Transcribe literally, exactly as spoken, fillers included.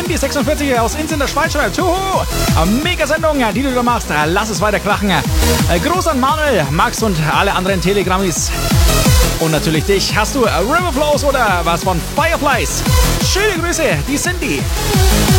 Cindy sechsundvierzig aus Inns in der Schweiz schreibt, Tuhu, mega Sendung, die du da machst, lass es weiter krachen. Gruß an Manuel, Max und alle anderen Telegrammis. Und natürlich dich. Hast du Riverflows oder was von Fireflies? Schöne Grüße, die Cindy.